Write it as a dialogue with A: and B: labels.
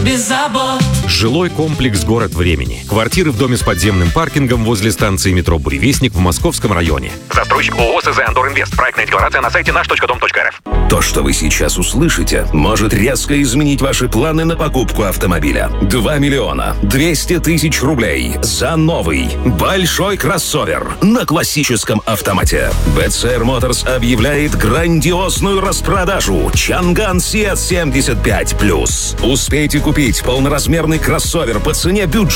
A: без забот.
B: Жилой комплекс «Город времени». Квартиры в доме с подземным паркингом возле станции метро «Буревестник» в Московском районе. Застройщик ООО СЗ «Андор Инвест». Проектная декларация на сайте наш.дом.рф.
C: То, что вы сейчас услышите, может резко изменить ваши планы на покупку автомобиля. 2 миллиона 200 тысяч рублей за новый большой кроссовер на классическом автомате. BCR Motors объявляет грандиозную распродажу Чанган Сиат 75+. Успейте купить полноразмерный кроссовер по цене бюджета